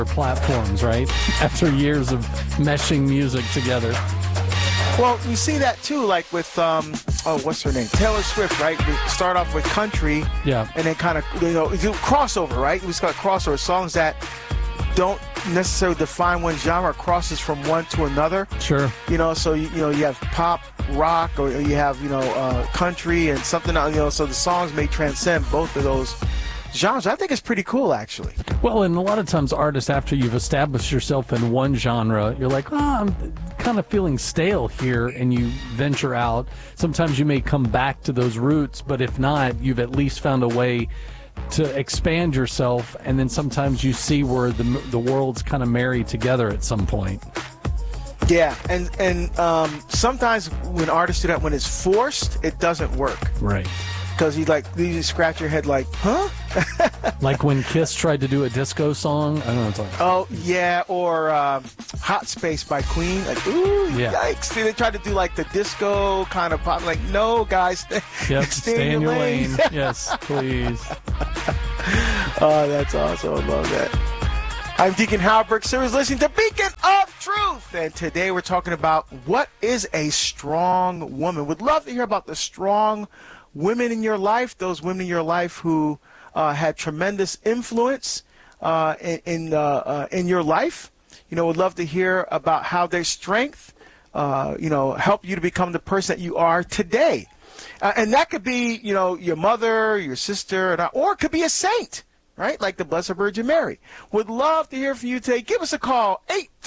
platforms, right? After years of meshing music together. Well, you see that too, like with what's her name, Taylor Swift, right? We start off with country, yeah, and then kind of do crossover, right? We just got crossover songs that don't necessarily define one genre, crosses from one to another. Sure. So you have pop, rock, or you have country and something else. So the songs may transcend both of those genres. I think it's pretty cool, actually. Well, and a lot of times artists, after you've established yourself in one genre, you're like, I'm kind of feeling stale here, and you venture out. Sometimes you may come back to those roots, but if not, you've at least found a way to expand yourself, and then sometimes you see where the worlds kind of marry together at some point. Yeah, and sometimes when artists do that, when it's forced, it doesn't work. Right. Because you scratch your head like, huh? Like when Kiss tried to do a disco song. I don't know what I'm talking about. Oh, yeah, or Hot Space by Queen. Like, ooh, yeah. Yikes. They tried to do like the disco kind of pop. Like, no, guys, stay in your lane. Yes, please. Oh, that's awesome. I love that. I'm Deacon Howard Burke Sirius, listening to Beacon of Truth. And today we're talking about what is a strong woman. Would love to hear about the strong women in your life, those women in your life who had tremendous influence in your life. Would love to hear about how their strength, help you to become the person that you are today. And that could be, your mother, your sister, or it could be a saint, right? Like the Blessed Virgin Mary. Would love to hear from you today. Give us a call,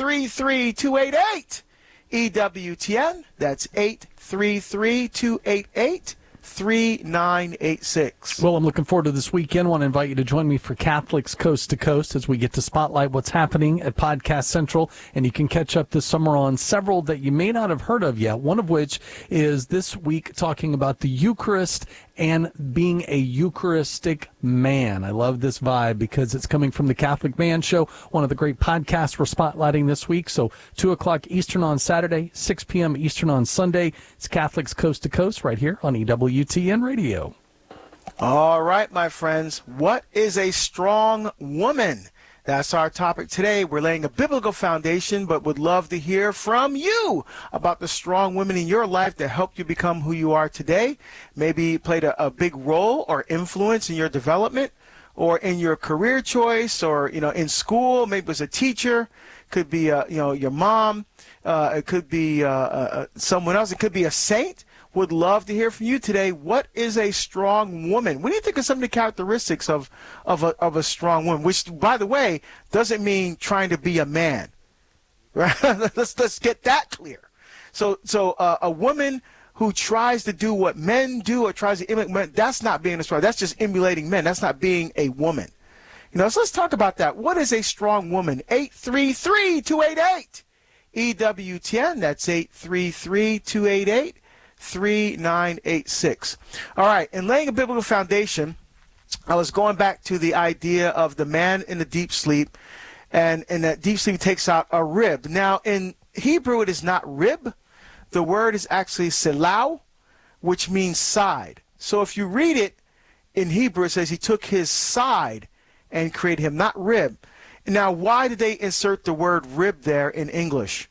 833-288-EWTN. That's 833-288-3986. Well, I'm looking forward to this weekend. I want to invite you to join me for Catholics Coast to Coast as we get to spotlight what's happening at Podcast Central. And you can catch up this summer on several that you may not have heard of yet, one of which is this week talking about the Eucharist and being a Eucharistic man. I love this vibe because it's coming from the Catholic Man Show, one of the great podcasts we're spotlighting this week. So 2 o'clock Eastern on Saturday, 6 p.m. Eastern on Sunday. It's Catholics Coast to Coast right here on EWTN Radio. All right, my friends. What is a strong woman? That's our topic today. We're laying a biblical foundation, but would love to hear from you about the strong women in your life that helped you become who you are today. Maybe played a big role or influence in your development or in your career choice or, in school. Maybe it was a teacher. Could be, your mom. It could be someone else. It could be a saint. Would love to hear from you today. What is a strong woman? What do you think of some of the characteristics of a strong woman? Which, by the way, doesn't mean trying to be a man. Right? Let's get that clear. So a woman who tries to do what men do or tries to emulate men, that's not being a strong. That's just emulating men. That's not being a woman. So let's talk about that. What is a strong woman? 833-288-EWTN. That's 833-288-3986. All right, in laying a biblical foundation, I was going back to the idea of the man in the deep sleep, and that deep sleep takes out a rib. Now, in Hebrew, it is not rib. The word is actually selau, which means side. So if you read it in Hebrew, it says he took his side and created him, not rib. Now, why did they insert the word rib there in English?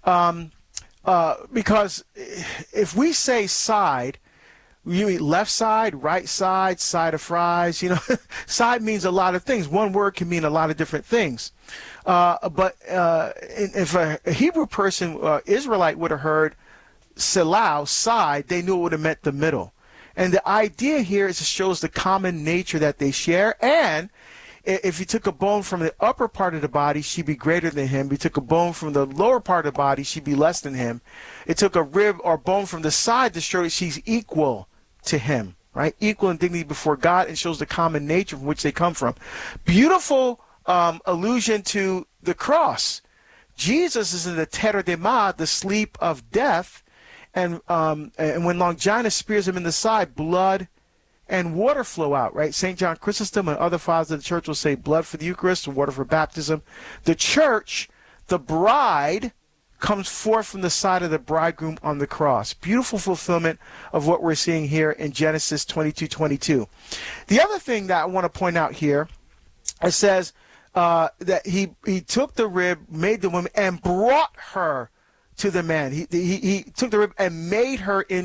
Because if we say side, you mean left side, right side, side of fries, side means a lot of things. One word can mean a lot of different things. But if a Hebrew person, Israelite, would have heard selau, side, they knew it would have meant the middle. And the idea here is it shows the common nature that they share. And if you took a bone from the upper part of the body, she'd be greater than him. If you took a bone from the lower part of the body, she'd be less than him. It took a rib or bone from the side to show that she's equal to him, right? Equal in dignity before God, and shows the common nature from which they come from. Beautiful allusion to the cross. Jesus is in the tetragema, the sleep of death, and when Longinus spears him in the side, blood and water flow out, right? St. John Chrysostom and other fathers of the church will say blood for the Eucharist and water for baptism. The church, the bride, comes forth from the side of the bridegroom on the cross. Beautiful fulfillment of what we're seeing here in Genesis 22:22. The other thing that I want to point out here, it says, that he took the rib, made the woman, and brought her to the man. He took the rib and made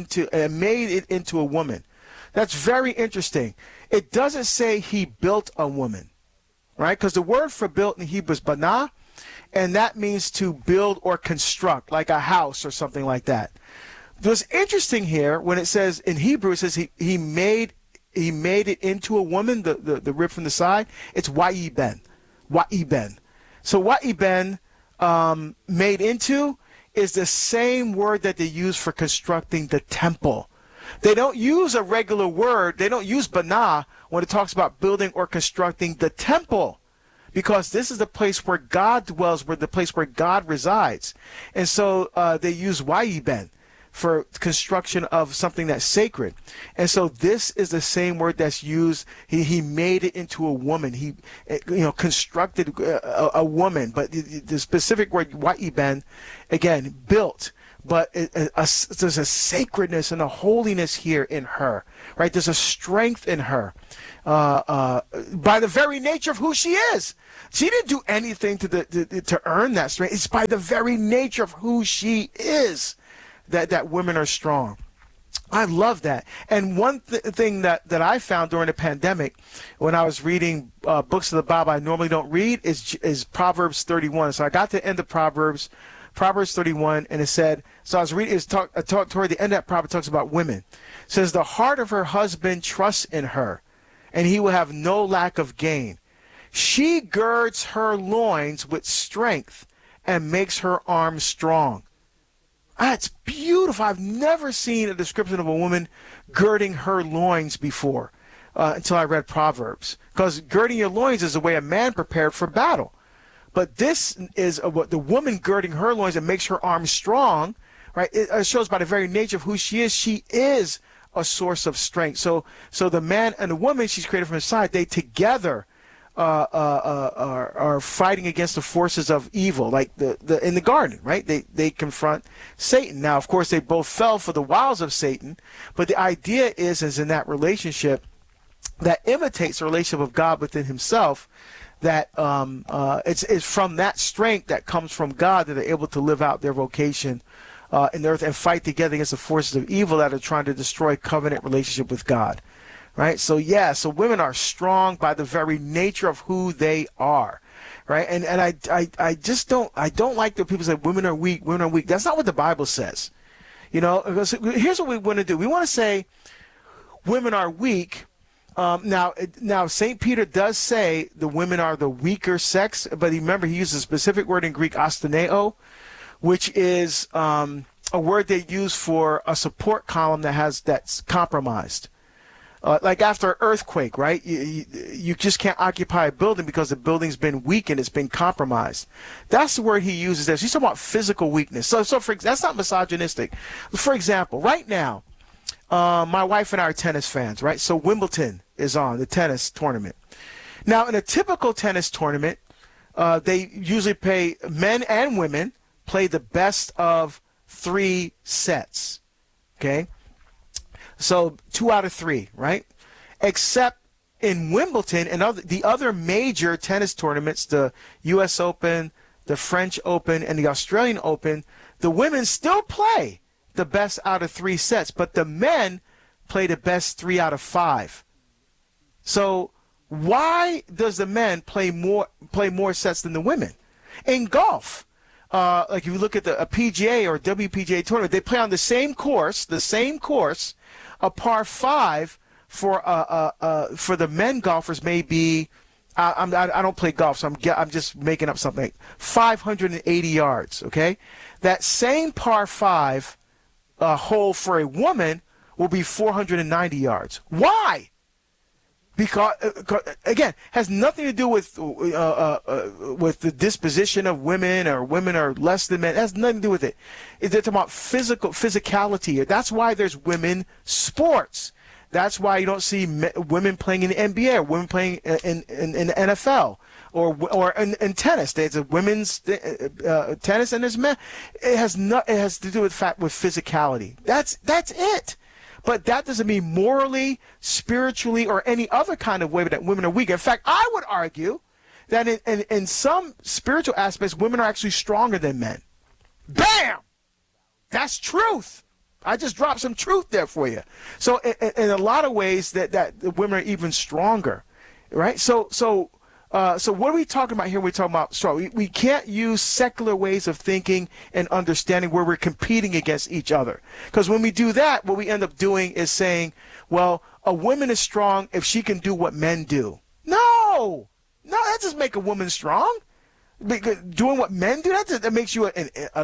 it into a woman. That's very interesting. It doesn't say he built a woman, right? Because the word for built in Hebrew is banah, and that means to build or construct, like a house or something like that. What's interesting here, when it says in Hebrew, it says he made it into a woman, the rib from the side. It's wa'iben. So wa'iben, made into, is the same word that they use for constructing the temple. They don't use a regular word. They don't use banah when it talks about building or constructing the temple, because this is the place where God dwells, the place where God resides. And so they use wa'iben for construction of something that's sacred. And so this is the same word that's used. He made it into a woman. He constructed a woman. But the specific word wa'iben, again, built. But there's a sacredness and a holiness here in her, right? There's a strength in her by the very nature of who she is. She didn't do anything to earn that strength. It's by the very nature of who she is that women are strong. I love that. And one thing that I found during the pandemic, when I was reading books of the Bible I normally don't read, is Proverbs 31. So I got to the end of Proverbs 31, and it said, so I was reading, toward the end of that proverb, talks about women. It says, the heart of her husband trusts in her, and he will have no lack of gain. She girds her loins with strength and makes her arms strong. That's beautiful. I've never seen a description of a woman girding her loins before until I read Proverbs. Because girding your loins is the way a man prepared for battle. But this is what the woman girding her loins and makes her arms strong, right? It shows by the very nature of who she is. She is a source of strength. So the man and the woman she's created from his side, they together are fighting against the forces of evil, like in the garden, right? They confront Satan. Now, of course, they both fell for the wiles of Satan, but the idea is in that relationship that imitates the relationship of God within himself, that it's from that strength that comes from God that they're able to live out their vocation in the earth and fight together against the forces of evil that are trying to destroy covenant relationship with God. Right? So women are strong by the very nature of who they are. Right? And I just don't like that people say women are weak. That's not what the Bible says. Because here's what we want to do. We want to say women are weak. Now St. Peter does say the women are the weaker sex, but remember he uses a specific word in Greek, asteneo, which is a word they use for a support column that's compromised. Like after an earthquake, right? You just can't occupy a building because the building's been weakened, it's been compromised. That's the word he uses there. He's talking about physical weakness. So that's not misogynistic. For example, right now, my wife and I are tennis fans, right? So Wimbledon is on, the tennis tournament. Now, in a typical tennis tournament, they usually men and women play the best of 3 sets, okay? So 2 out of 3, right? Except in Wimbledon and the other major tennis tournaments, the U.S. Open, the French Open, and the Australian Open, the women still play the best out of 3 sets, but the men play the best 3 out of 5. So why does the men play more sets than the women? In golf, like if you look at a PGA or WPGA tournament, they play on the same course, a par 5 for the men golfers may be, I don't play golf, so I'm just making up something, 580 yards, okay? That same par 5 hole for a woman will be 490 yards. Why? Because again, has nothing to do with the disposition of women, or women are less than men. It has nothing to do with it. They're talking about physicality. That's why there's women sports. That's why you don't see women playing in the NBA or women playing in the NFL or in tennis. There's a women's tennis and there's men. It has to do with physicality. That's it. But that doesn't mean morally, spiritually, or any other kind of way that women are weak. In fact, I would argue that in some spiritual aspects, women are actually stronger than men. Bam! That's truth. I just dropped some truth there for you. So in a lot of ways that the women are even stronger, right? So what are we talking about here? We're talking about strong. We can't use secular ways of thinking and understanding where we're competing against each other. Because when we do that, what we end up doing is saying, well, a woman is strong if she can do what men do. No, that doesn't make a woman strong. Because doing what men do, that makes you a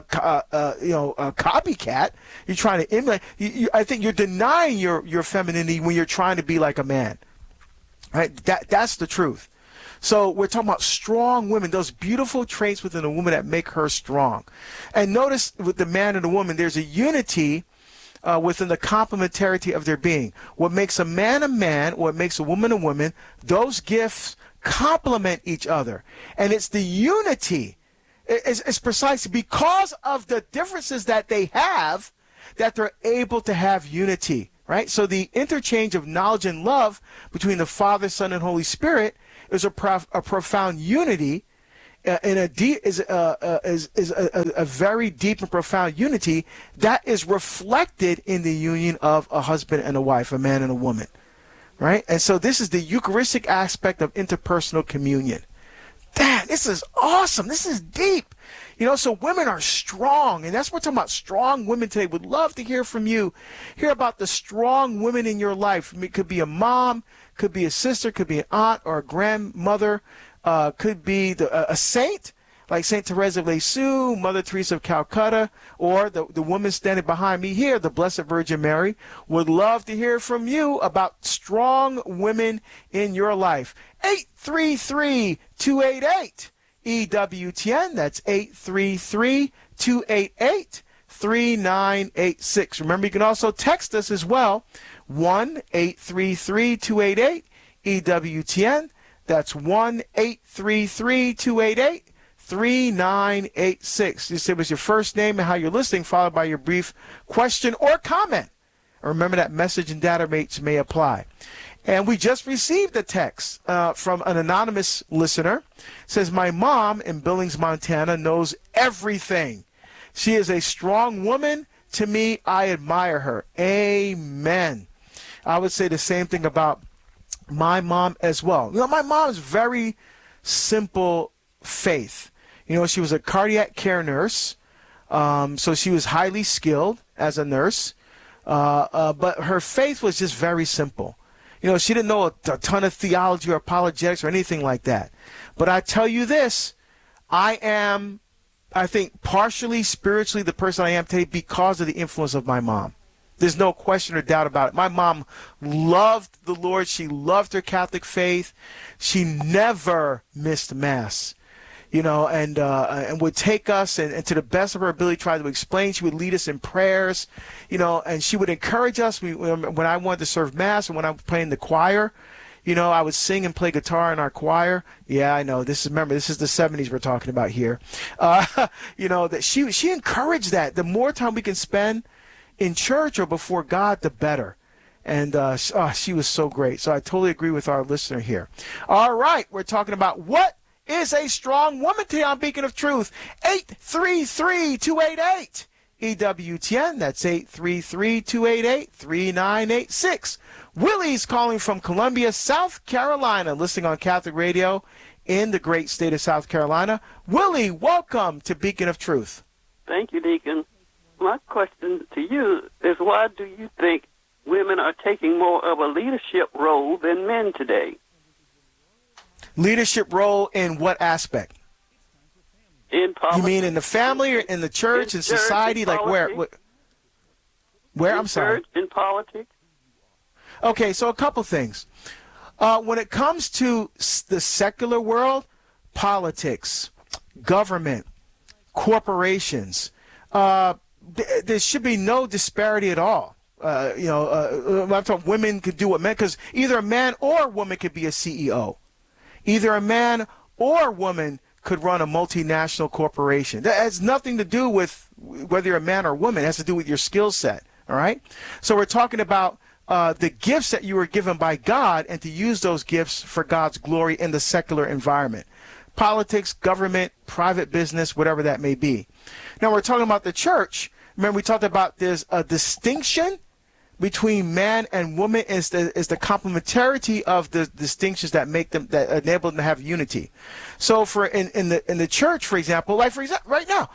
copycat. You're trying to emulate. I think you're denying your femininity when you're trying to be like a man. Right? That's the truth. So we're talking about strong women, those beautiful traits within a woman that make her strong. And notice with the man and the woman, there's a unity within the complementarity of their being. What makes a man, what makes a woman, those gifts complement each other. And it's the unity. It's precisely because of the differences that they have that they're able to have unity, right? So the interchange of knowledge and love between the Father, Son, and Holy Spirit is a profound unity, and is a very deep and profound unity that is reflected in the union of a husband and a wife, a man and a woman, right? And so this is the Eucharistic aspect of interpersonal communion. This is awesome. This is deep. So women are strong, and that's what we're talking about, strong women today. Would love to hear from you. Hear about the strong women in your life. It could be a mom, could be a sister, could be an aunt or a grandmother, could be a saint, like Saint Teresa of Lisieux, Mother Teresa of Calcutta, or the woman standing behind me here, the Blessed Virgin Mary. Would love to hear from you about strong women in your life. 833-288. EWTN, that's 833-288-3986. Remember, you can also text us as well, 1-833-288-EWTN. That's 1-833-288-3986. Just say it was your first name and how you're listening, followed by your brief question or comment. Remember that message and data rates may apply. And we just received a text from an anonymous listener. It says, my mom in Billings, Montana knows everything. She is a strong woman. To me, I admire her. Amen. I would say the same thing about my mom as well. My mom's very simple faith. She was a cardiac care nurse. So she was highly skilled as a nurse. But her faith was just very simple. She didn't know a ton of theology or apologetics or anything like that. But I tell you this, I think, partially spiritually the person I am today because of the influence of my mom. There's no question or doubt about it. My mom loved the Lord. She loved her Catholic faith. She never missed Mass. And would take us and to the best of her ability try to explain. She would lead us in prayers, and she would encourage us. When I wanted to serve Mass and when I was playing the choir, I would sing and play guitar in our choir. Yeah, I know. This is the 70s we're talking about here. That she encouraged that. The more time we can spend in church or before God, the better. And she was so great. So I totally agree with our listener here. All right, we're talking about what is a strong woman today on Beacon of Truth. 833-288 EWTN. That's 833-288-3986. Willie's calling from Columbia, South Carolina, listening on Catholic Radio in the great state of South Carolina. Willie, welcome to Beacon of Truth. Thank you, Deacon. My question to you is, why do you think women are taking more of a leadership role than men today? Leadership role in what aspect? In politics. You mean in the family or in the church, in society? Like where? Where? I'm sorry. In politics. Okay, so a couple things. When it comes to the secular world, politics, government, corporations, there should be no disparity at all. I'm talking women could do what men, because either a man or a woman could be a CEO. Either a man or a woman could run a multinational corporation. That has nothing to do with whether you're a man or a woman. It has to do with your skill set, all right? So we're talking about the gifts that you were given by God and to use those gifts for God's glory in the secular environment. politics, government, private business, whatever that may be. Now, we're talking about the church. Remember, we talked about there's a distinction between man and woman is the complementarity of the distinctions that make them, that enable them to have unity. So for in the church, for example, right now,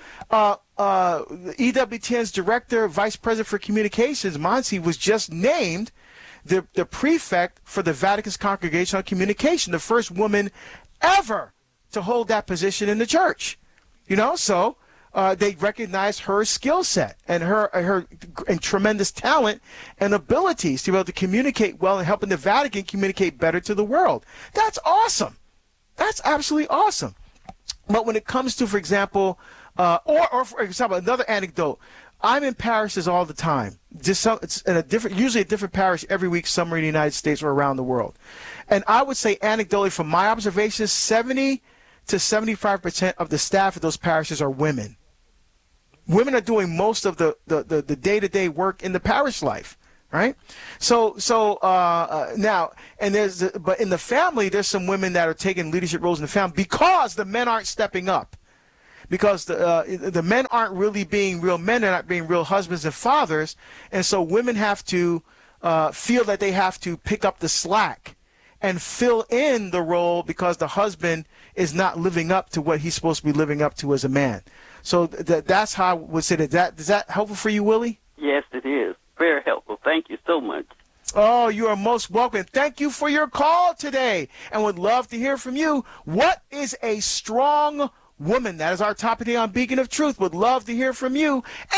EWTN's director, vice president for communications, Monsi, was just named the prefect for the Vatican's Congregation on Communication, the first woman ever to hold that position in the church. So they recognize her skill set and her tremendous talent and abilities to be able to communicate well and helping the Vatican communicate better to the world. That's awesome. That's absolutely awesome. But when it comes to, for example, or for example, another anecdote, I'm in parishes all the time. It's in usually a different parish every week, somewhere in the United States or around the world. And I would say anecdotally, from my observations, 70 to 75% of the staff of those parishes are women. Women are doing most of the day-to-day work in the parish life, right? So now, but in the family, there's some women that are taking leadership roles in the family because the men aren't stepping up. Because the men aren't really being real men, they're not being real husbands and fathers, and so women have to feel that they have to pick up the slack and fill in the role because the husband is not living up to what he's supposed to be living up to as a man. So that's how I would say that. Is that helpful for you, Willie? Yes, it is. Very helpful. Thank you so much. Oh, you are most welcome. Thank you for your call today, and would love to hear from you. What is a strong woman? That is our topic today on Beacon of Truth. Would love to hear from you.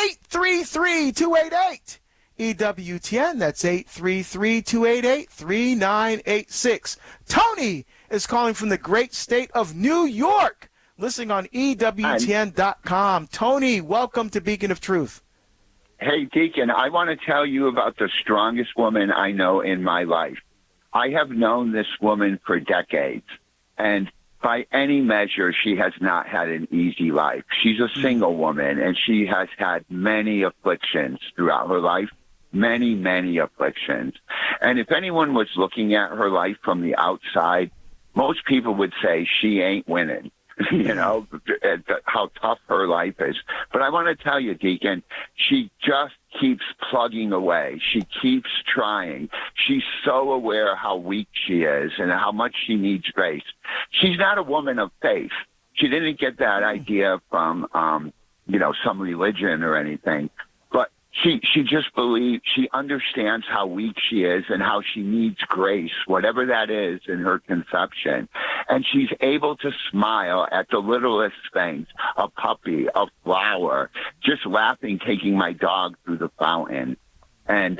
833-288 EWTN. That's 833-288-3986. Tony is calling from the great state of New York, listening on EWTN.com. Tony, welcome to Beacon of Truth. Hey, Deacon, I want to tell you about the strongest woman I know in my life. I have known this woman for decades, and by any measure, she has not had an easy life. She's a single woman, and she has had many afflictions throughout her life, many, many afflictions. And if anyone was looking at her life from the outside, most people would say she ain't winning, how tough her life is. But I want to tell you, Deacon, she just keeps plugging away. She keeps trying. She's so aware how weak she is and how much she needs grace. She's not a woman of faith. She didn't get that idea from, some religion or anything. But she just believes, she understands how weak she is and how she needs grace, whatever that is in her conception. And she's able to smile at the littlest things, a puppy, a flower, just laughing, taking my dog through the fountain. And,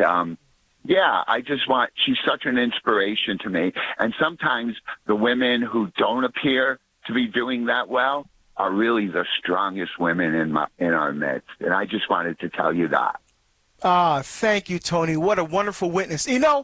she's such an inspiration to me. And sometimes the women who don't appear to be doing that well are really the strongest women in our midst. And I just wanted to tell you that. Thank you, Tony. What a wonderful witness. The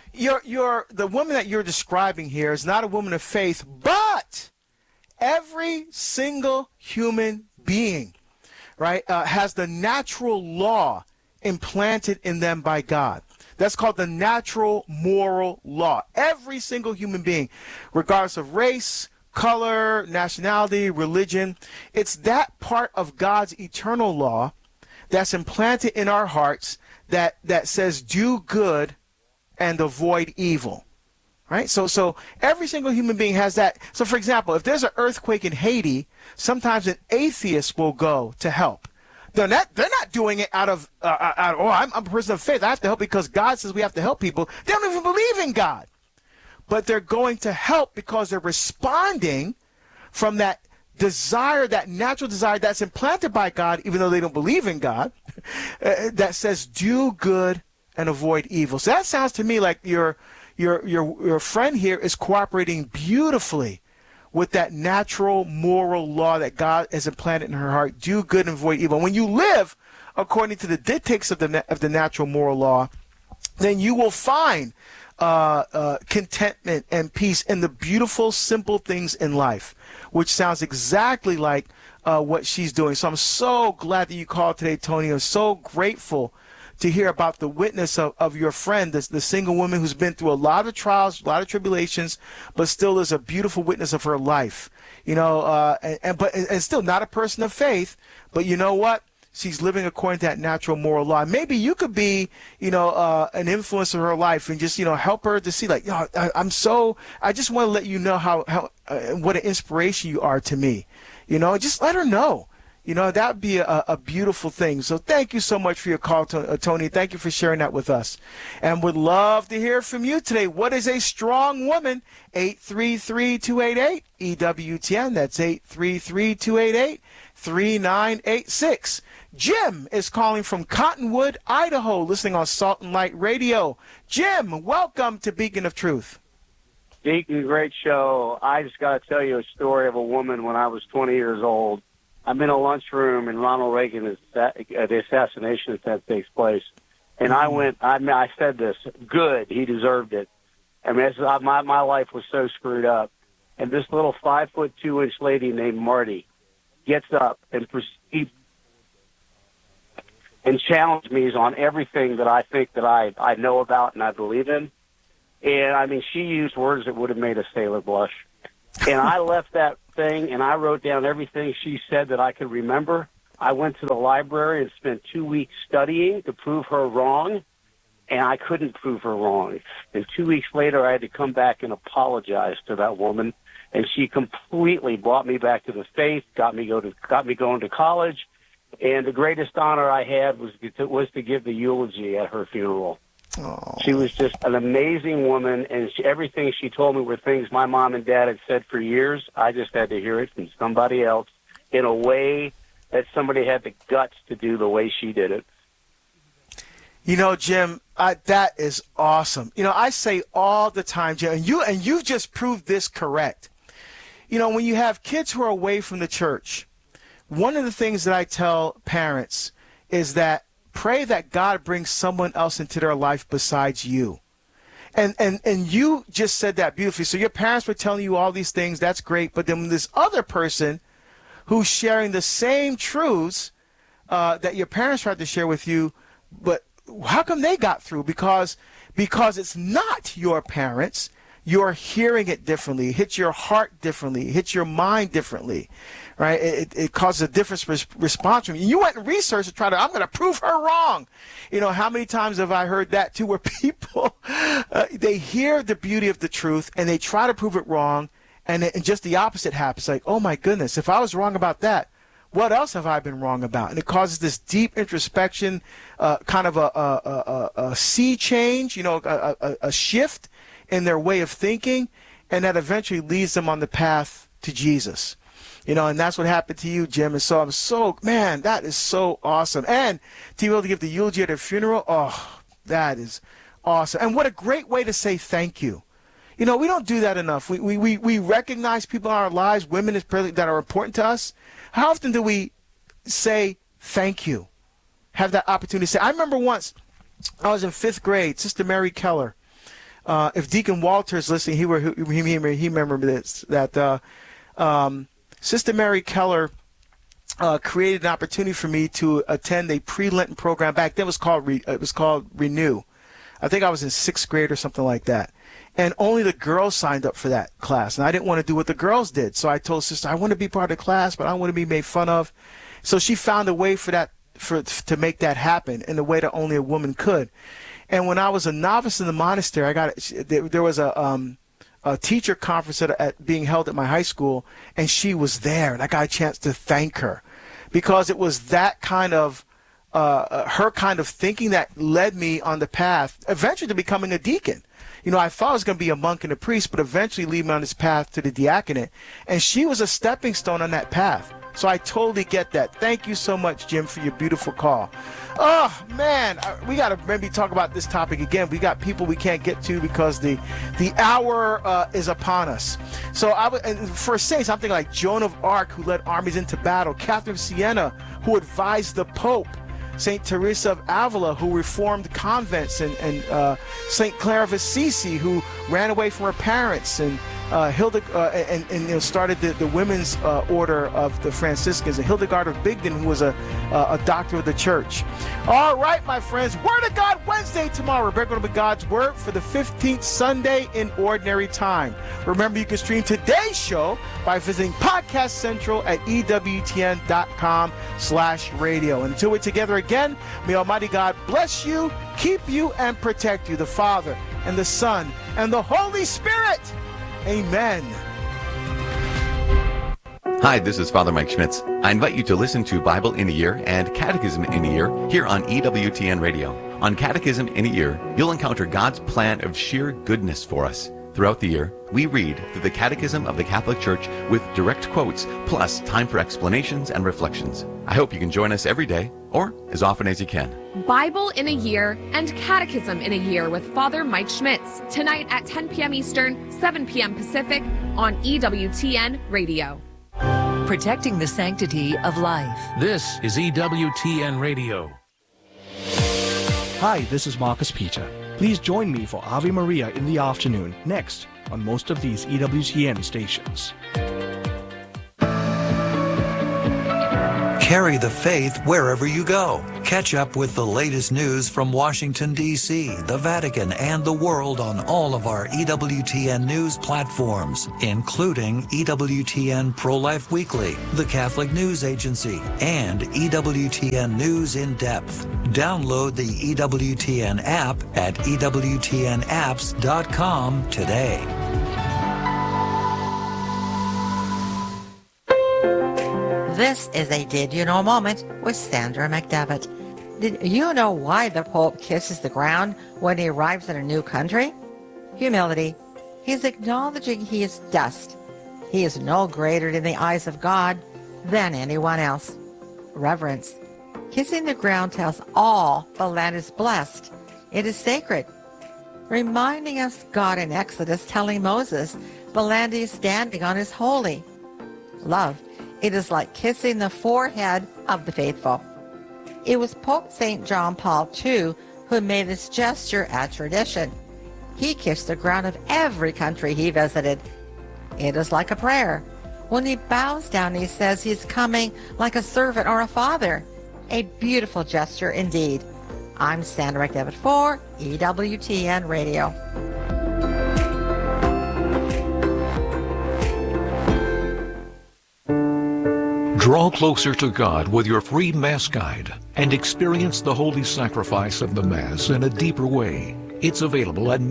woman that you're describing here is not a woman of faith, but every single human being, right, has the natural law implanted in them by God. That's called the natural moral law. Every single human being, regardless of race, color, nationality, religion, it's that part of God's eternal law that's implanted in our hearts that says do good and avoid evil, right? So every single human being has that. So, for example, if there's an earthquake in Haiti, sometimes an atheist will go to help. They're not doing it out of I'm a person of faith, I have to help because God says we have to help people. They don't even believe in God. But they're going to help because they're responding from that desire, that natural desire that's implanted by God, even though they don't believe in God, that says do good and avoid evil. So that sounds to me like your friend here is cooperating beautifully with that natural moral law that God has implanted in her heart. Do good and avoid evil. When you live according to the dictates of the natural moral law, then you will find contentment and peace in the beautiful, simple things in life, which sounds exactly like what she's doing. So I'm so glad that you called today, Tony. I'm so grateful to hear about the witness of your friend, the single woman who's been through a lot of trials, a lot of tribulations, but still is a beautiful witness of her life. and still not a person of faith. But you know what? She's living according to that natural moral law. Maybe you could be, an influence in her life and just, help her to see, like, I just want to let you know how what an inspiration you are to me. Just let her know. That would be a beautiful thing. So thank you so much for your call, Tony. Thank you for sharing that with us. And would love to hear from you today. What is a strong woman? 833-288-EWTN. That's 833-288-3986. Jim is calling from Cottonwood, Idaho, listening on Salt and Light Radio. Jim, welcome to Beacon of Truth. Deacon, great show. I just got to tell you a story of a woman when I was 20 years old. I'm in a lunchroom and Ronald Reagan the assassination attempt takes place. And I said this, good, he deserved it. I mean, my life was so screwed up. And this little 5'2" lady named Marty gets up and proceeds and challenged me on everything that I think that I know about and I believe in. And, I mean, she used words that would have made a sailor blush. And I left that thing, and I wrote down everything she said that I could remember. I went to the library and spent 2 weeks studying to prove her wrong, and I couldn't prove her wrong. And 2 weeks later, I had to come back and apologize to that woman, and she completely brought me back to the faith, got me going to college, and the greatest honor I had was to give the eulogy at her funeral. Oh. She was just an amazing woman, and everything she told me were things my mom and dad had said for years. I just had to hear it from somebody else in a way that somebody had the guts to do the way she did it. Jim, that is awesome. I say all the time, Jim, and you've just proved this correct. When you have kids who are away from the church, one of the things that I tell parents is that pray that God brings someone else into their life besides you. And you just said that beautifully. So your parents were telling you all these things. That's great. But then this other person who's sharing the same truths that your parents tried to share with you, but how come they got through? Because it's not your parents. You're hearing it differently. It hits your heart differently. It hits your mind differently, right? It causes a different response from you. You went and researched and I'm going to prove her wrong. How many times have I heard that too, where people, they hear the beauty of the truth and they try to prove it wrong, and just the opposite happens. Like, oh my goodness, if I was wrong about that, what else have I been wrong about? And it causes this deep introspection, kind of a sea change, a shift in their way of thinking, and that eventually leads them on the path to Jesus. And that's what happened to you, Jim. And so that is so awesome. And to be able to give the eulogy at a funeral, oh, that is awesome. And what a great way to say thank you. We don't do that enough. We recognize people in our lives, women that are important to us. How often do we say thank you? Have that opportunity to say. I remember once I was in 5th grade, Sister Mary Keller. If Deacon Walter's listening, he remembered this, that Sister Mary Keller created an opportunity for me to attend a pre-Lenten program. Back then it was called Renew. I think I was in 6th grade or something like that. And only the girls signed up for that class. And I didn't want to do what the girls did. So I told Sister, I want to be part of the class, but I don't want to be made fun of. So she found a way to make that happen in a way that only a woman could. And when I was a novice in the monastery, there was a teacher conference being held at my high school, and she was there, and I got a chance to thank her, because it was that kind of her kind of thinking that led me on the path eventually to becoming a deacon. I thought I was going to be a monk and a priest, but eventually lead me on this path to the diaconate, and she was a stepping stone on that path. So I totally get that. Thank you so much, Jim, for your beautiful call. Oh, man, we got to maybe talk about this topic again. We got people we can't get to because the hour is upon us. So for saints, I'm thinking like Joan of Arc, who led armies into battle, Catherine of Siena, who advised the Pope, St. Teresa of Avila, who reformed convents, and St. Clare of Assisi, who ran away from her parents, and started the women's order of the Franciscans, and Hildegard of Bingen, who was a doctor of the church. All right, my friends, Word of God Wednesday tomorrow. We're going to be God's Word for the 15th Sunday in Ordinary Time. Remember, you can stream today's show by visiting Podcast Central at EWTN.com/radio. And until we're together again, may Almighty God bless you, keep you, and protect you, the Father and the Son and the Holy Spirit. Amen. Hi, this is Father Mike Schmitz. I invite you to listen to Bible in a Year and Catechism in a Year here on EWTN Radio. On Catechism in a Year, you'll encounter God's plan of sheer goodness for us. Throughout the year, we read through the Catechism of the Catholic Church with direct quotes, plus time for explanations and reflections. I hope you can join us every day, or as often as you can. Bible in a Year and Catechism in a Year with Father Mike Schmitz, tonight at 10 p.m. Eastern, 7 p.m. Pacific on EWTN Radio. Protecting the sanctity of life. This is EWTN Radio. Hi, this is Marcus Peter. Please join me for Ave Maria in the afternoon, next on most of these EWTN stations. Carry the faith wherever you go. Catch up with the latest news from Washington, D.C., the Vatican, and the world on all of our EWTN news platforms, including EWTN Pro-Life Weekly, the Catholic News Agency, and EWTN News in Depth. Download the EWTN app at EWTNapps.com today. This is a Did You Know moment with Sandra McDevitt. Did you know why the Pope kisses the ground when he arrives in a new country? Humility. He's acknowledging he is dust. He is no greater in the eyes of God than anyone else. Reverence. Kissing the ground tells all the land is blessed. It is sacred. Reminding us God in Exodus telling Moses the land he is standing on is holy. Love. It is like kissing the forehead of the faithful. It was Pope St. John Paul II who made this gesture a tradition. He kissed the ground of every country he visited. It is like a prayer. When he bows down, he says he's coming like a servant or a father. A beautiful gesture indeed. I'm Sandra McDevitt for EWTN Radio. Draw closer to God with your free Mass Guide and experience the holy sacrifice of the Mass in a deeper way. It's available at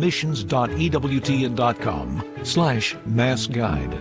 missions.ewtn.com/Mass Guide.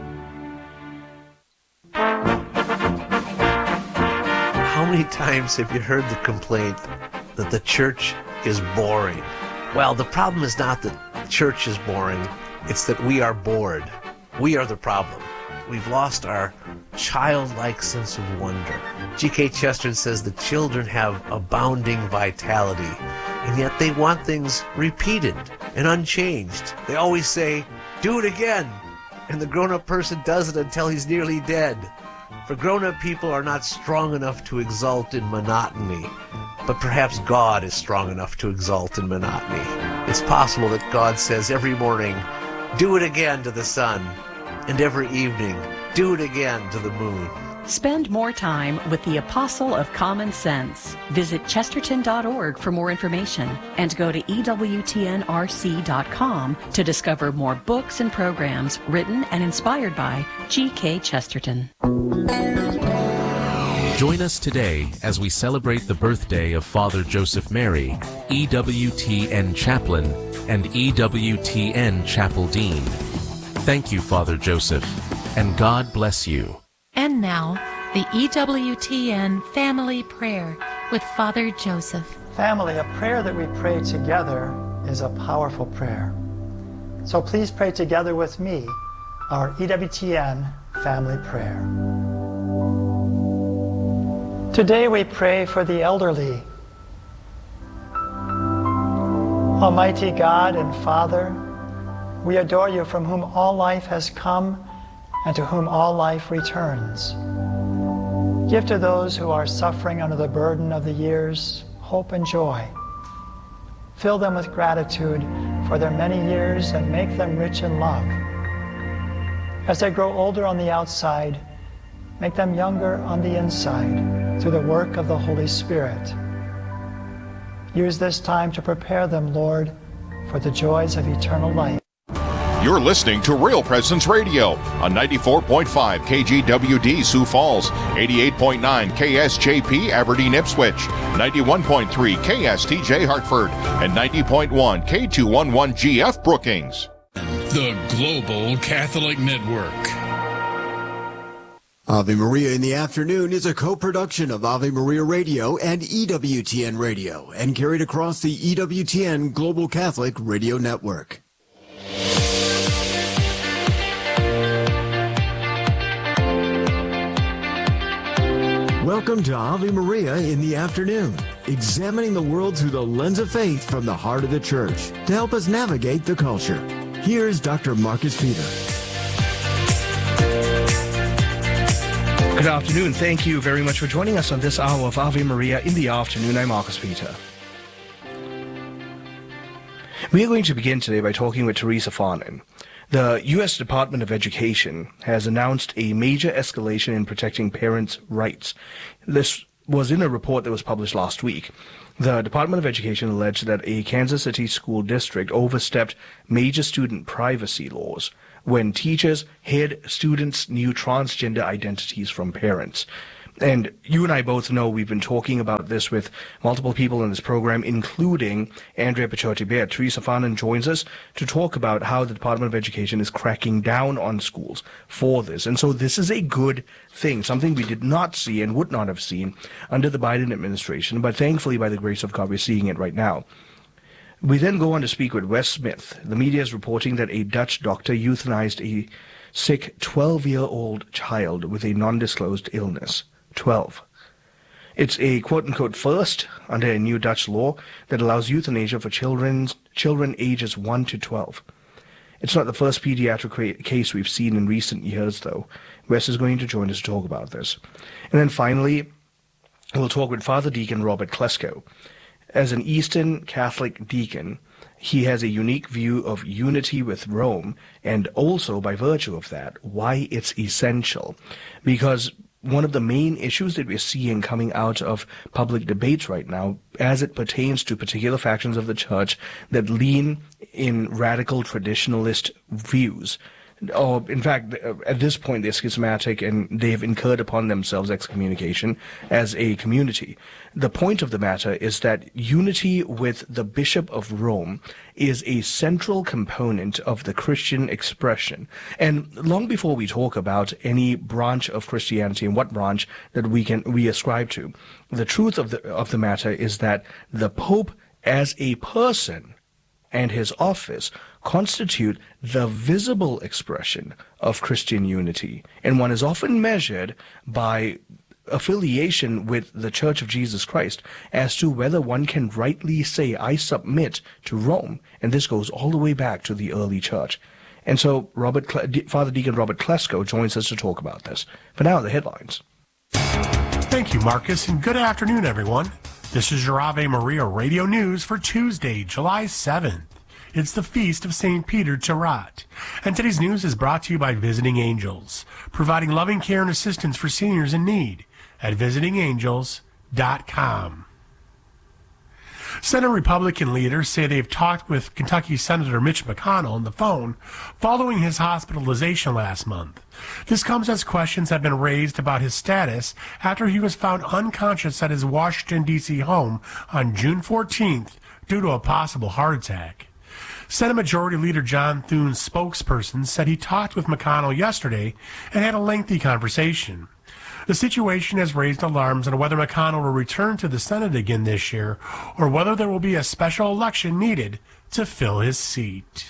How many times have you heard the complaint that the church is boring? Well, the problem is not that church is boring, it's that we are bored. We are the problem. We've lost our childlike sense of wonder. G.K. Chesterton says the children have abounding vitality, and yet they want things repeated and unchanged. They always say, do it again, and the grown-up person does it until he's nearly dead. For grown-up people are not strong enough to exult in monotony, but perhaps God is strong enough to exult in monotony. It's possible that God says every morning, do it again to the sun, and every evening, do it again to the moon. Spend more time with the Apostle of Common Sense. Visit chesterton.org for more information and go to EWTNRC.com to discover more books and programs written and inspired by G.K. Chesterton. Join us today as we celebrate the birthday of Father Joseph Mary, EWTN Chaplain and EWTN Chapel Dean. Thank you, Father Joseph, and God bless you. And now, the EWTN Family Prayer with Father Joseph. Family, a prayer that we pray together is a powerful prayer. So please pray together with me our EWTN Family Prayer. Today we pray for the elderly. Almighty God and Father, we adore you, from whom all life has come and to whom all life returns. Give to those who are suffering under the burden of the years hope and joy. Fill them with gratitude for their many years and make them rich in love. As they grow older on the outside, make them younger on the inside through the work of the Holy Spirit. Use this time to prepare them, Lord, for the joys of eternal life. You're listening to Real Presence Radio on 94.5 KGWD Sioux Falls, 88.9 KSJP Aberdeen Ipswich, 91.3 KSTJ Hartford, and 90.1 K211GF Brookings. The Global Catholic Network. Ave Maria in the Afternoon is a co-production of Ave Maria Radio and EWTN Radio and carried across the EWTN Global Catholic Radio Network. Welcome to Ave Maria in the Afternoon, examining the world through the lens of faith from the heart of the Church to help us navigate the culture. Here's Dr. Marcus Peter. Good afternoon. Thank you very much for joining us on this hour of Ave Maria in the Afternoon. I'm Marcus Peter. We are going to begin today by talking with Teresa Farnan. The U.S. Department of Education has announced a major escalation in protecting parents' rights. This was in a report that was published last week. The Department of Education alleged that a Kansas City school district overstepped major student privacy laws when teachers hid students' new transgender identities from parents. And you and I both know we've been talking about this with multiple people in this program, including Andrea Pichotti-Bear. Teresa Farnan joins us to talk about how the Department of Education is cracking down on schools for this. And so this is a good thing, something we did not see and would not have seen under the Biden administration. But thankfully, by the grace of God, we're seeing it right now. We then go on to speak with Wes Smith. The media is reporting that a Dutch doctor euthanized a sick 12-year-old child with a non-disclosed illness. 12. It's a quote-unquote first under a new Dutch law that allows euthanasia for children ages 1 to 12. It's not the first pediatric case we've seen in recent years, though. Wes is going to join us to talk about this. And then finally, we'll talk with Father Deacon Robert Klesko. As an Eastern Catholic deacon, he has a unique view of unity with Rome, and also, by virtue of that, why it's essential. Because one of the main issues that we're seeing coming out of public debates right now, as it pertains to particular factions of the church that lean in radical traditionalist views, or in fact, at this point, they're schismatic and they have incurred upon themselves excommunication as a community. The point of the matter is that unity with the Bishop of Rome is a central component of the Christian expression. And long before we talk about any branch of Christianity and what branch that we ascribe to, the truth of the matter is that the Pope as a person and his office constitute the visible expression of Christian unity, and one is often measured by affiliation with the Church of Jesus Christ as to whether one can rightly say, I submit to Rome, and this goes all the way back to the early church. And so Father Deacon Robert Klesko joins us to talk about this. For now, the headlines. Thank you, Marcus, and good afternoon, everyone. This is your Ave Maria Radio News for Tuesday, July 7th. It's the Feast of St. Peter Tarat. And today's news is brought to you by Visiting Angels, providing loving care and assistance for seniors in need at visitingangels.com. Senate Republican leaders say they've talked with Kentucky Senator Mitch McConnell on the phone following his hospitalization last month. This comes as questions have been raised about his status after he was found unconscious at his Washington, D.C. home on June 14th due to a possible heart attack. Senate Majority Leader John Thune's spokesperson said he talked with McConnell yesterday and had a lengthy conversation. The situation has raised alarms on whether McConnell will return to the Senate again this year or whether there will be a special election needed to fill his seat.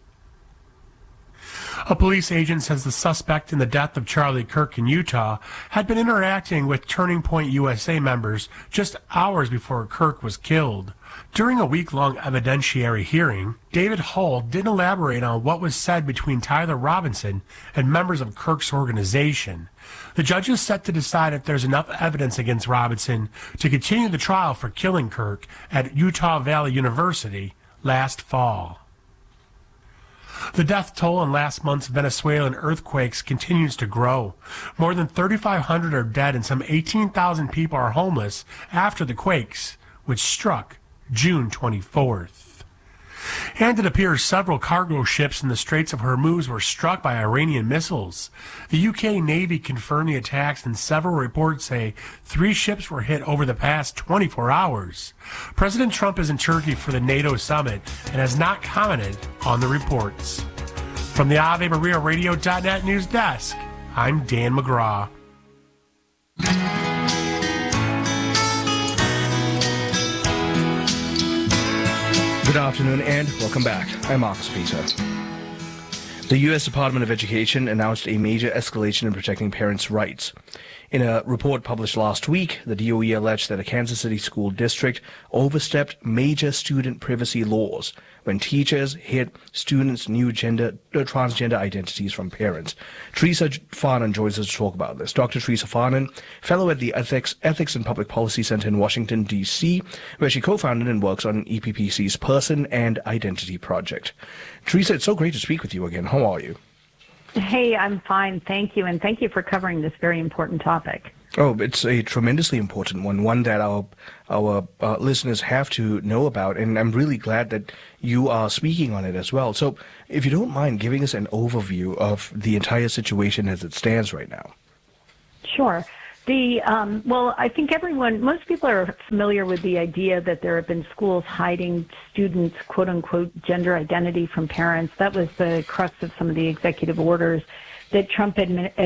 A police agent says the suspect in the death of Charlie Kirk in Utah had been interacting with Turning Point USA members just hours before Kirk was killed. During a week-long evidentiary hearing, David Hull didn't elaborate on what was said between Tyler Robinson and members of Kirk's organization. The judge is set to decide if there's enough evidence against Robinson to continue the trial for killing Kirk at Utah Valley University last fall. The death toll in last month's Venezuelan earthquakes continues to grow. More than 3,500 are dead and some 18,000 people are homeless after the quakes, which struck June 24th. And it appears several cargo ships in the Straits of Hormuz were struck by Iranian missiles. The UK Navy confirmed the attacks, and several reports say 3 ships were hit over the past 24 hours. President Trump is in Turkey for the NATO summit and has not commented on the reports. From the AveMariaRadio.net news desk, I'm Dan McGraw. Good afternoon and welcome back. I'm Marcus Peter. The U.S. Department of Education announced a major escalation in protecting parents' rights. In a report published last week, the DOE alleged that a Kansas City school district overstepped major student privacy laws when teachers hid students' new transgender identities from parents. Teresa Farnan joins us to talk about this. Dr. Teresa Farnan, fellow at the Ethics and Public Policy Center in Washington, D.C., where she co-founded and works on EPPC's Person and Identity Project. Teresa, it's so great to speak with you again. How are you? Hey, I'm fine. Thank you. And thank you for covering this very important topic. Oh, it's a tremendously important one that our listeners have to know about, and I'm really glad that you are speaking on it as well. So, if you don't mind giving us an overview of the entire situation as it stands right now. Sure. Well, I think most people are familiar with the idea that there have been schools hiding students' quote-unquote gender identity from parents. That was the crux of some of the executive orders that Trump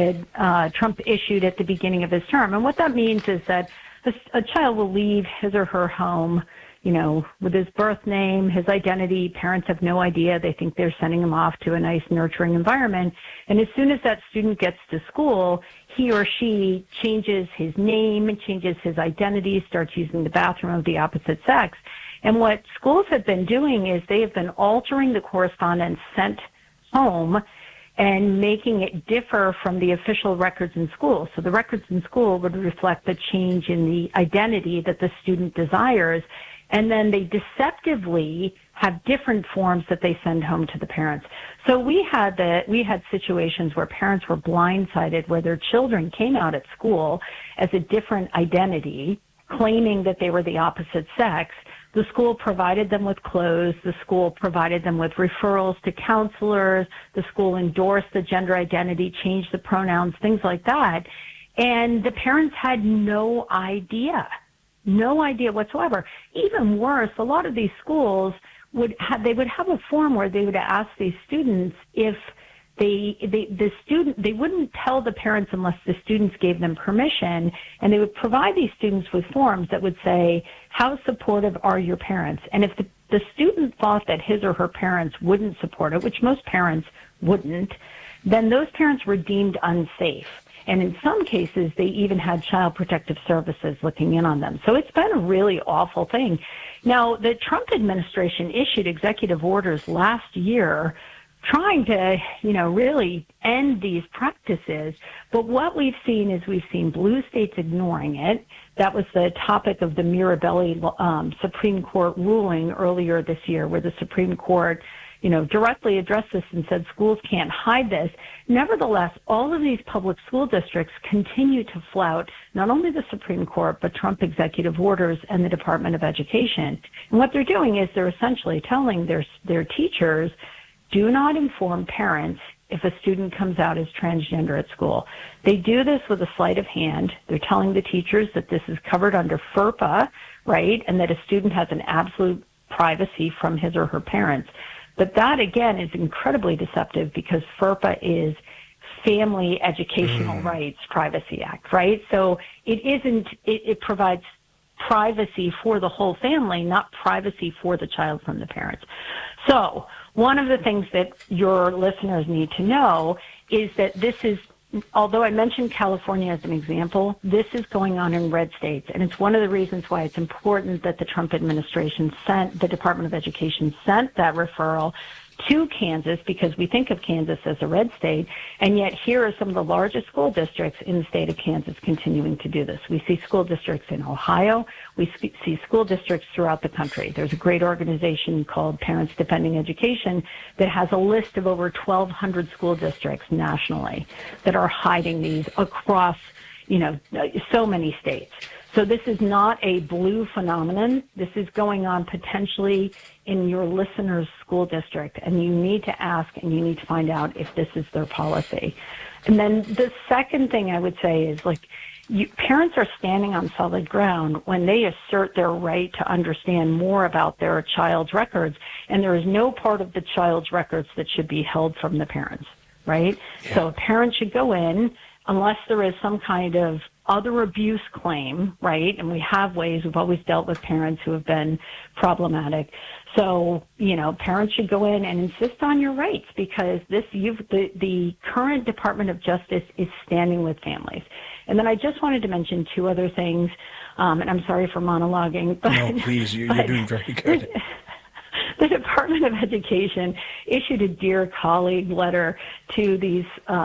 issued at the beginning of his term. And what that means is that a child will leave his or her home, with his birth name, his identity. Parents have no idea. They think they're sending him off to a nice, nurturing environment. And as soon as that student gets to school, he or she changes his name, changes his identity, starts using the bathroom of the opposite sex. And what schools have been doing is they have been altering the correspondence sent home and making it differ from the official records in school. So the records in school would reflect the change in the identity that the student desires, and then they deceptively have different forms that they send home to the parents. So we had situations where parents were blindsided, where their children came out at school as a different identity, claiming that they were the opposite sex. The school provided them with clothes. The school provided them with referrals to counselors. The school endorsed the gender identity, changed the pronouns, things like that. And the parents had no idea whatsoever. Even worse, a lot of these schools would have a form where they would ask these students if they wouldn't tell the parents unless the students gave them permission, and they would provide these students with forms that would say, how supportive are your parents? And if the student thought that his or her parents wouldn't support it, which most parents wouldn't, then those parents were deemed unsafe. And in some cases, they even had Child Protective Services looking in on them. So it's been a really awful thing. Now, the Trump administration issued executive orders last year trying to, really end these practices. But what we've seen is blue states ignoring it. That was the topic of the Mirabelli Supreme Court ruling earlier this year, where the Supreme Court, directly addressed this and said schools can't hide this. Nevertheless, all of these public school districts continue to flout not only the Supreme Court, but Trump executive orders and the Department of Education. And what they're doing is they're essentially telling their teachers, do not inform parents if a student comes out as transgender at school. They do this with a sleight of hand. They're telling the teachers that this is covered under FERPA, right, and that a student has an absolute privacy from his or her parents. But that, again, is incredibly deceptive because FERPA is Family Educational Rights Privacy Act, right? So it provides privacy for the whole family, not privacy for the child from the parents. So one of the things that your listeners need to know is that this is, although I mentioned California as an example, this is going on in red states. And it's one of the reasons why it's important that the Trump administration the Department of Education sent that referral to Kansas because we think of Kansas as a red state, and yet here are some of the largest school districts in the state of Kansas continuing to do this. We see school districts in Ohio. We see school districts throughout the country. There's a great organization called Parents Defending Education that has a list of over 1,200 school districts nationally that are hiding these across, so many states. So this is not a blue phenomenon. This is going on potentially in your listener's school district, and you need to ask and you need to find out if this is their policy. And then the second thing I would say is, parents are standing on solid ground when they assert their right to understand more about their child's records, and there is no part of the child's records that should be held from the parents, right? Yeah. So a parent should go in, unless there is some kind of other abuse claim, right? And we have ways, we've always dealt with parents who have been problematic. So, parents should go in and insist on your rights, because the current Department of Justice is standing with families. And then I just wanted to mention two other things, and I'm sorry for monologuing. But, no, please, you're doing very good. The Department of Education issued a Dear Colleague letter to these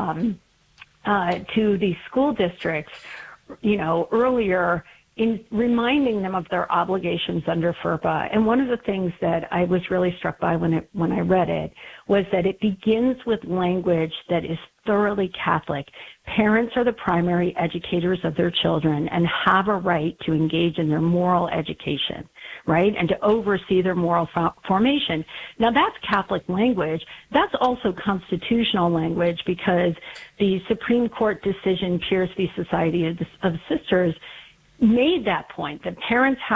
school districts, earlier, in reminding them of their obligations under FERPA. And one of the things that I was really struck by when I read it was that it begins with language that is thoroughly Catholic. Parents are the primary educators of their children and have a right to engage in their moral education, right? And to oversee their moral formation. Now, that's Catholic language. That's also constitutional language, because the Supreme Court decision, Pierce v. Society of Sisters, made that point, that parents have